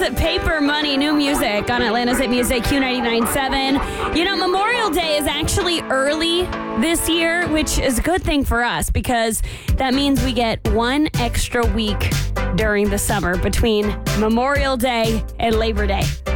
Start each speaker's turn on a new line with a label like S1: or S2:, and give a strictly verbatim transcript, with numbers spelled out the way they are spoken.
S1: Paper Money, new music on Atlanta's Hit Music, Q ninety-nine point seven. You know, Memorial Day is actually early this year, which is a good thing for us because that means we get one extra week during the summer between Memorial Day and Labor Day.